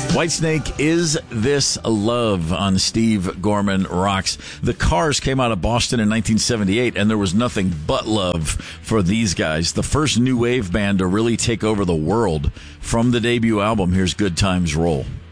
Whitesnake, Is This Love on Steve Gorman Rocks. The Cars came out of Boston in 1978, and there was nothing but love for these guys. The first new wave band to really take over the world. From the debut album, here's Good Times Roll.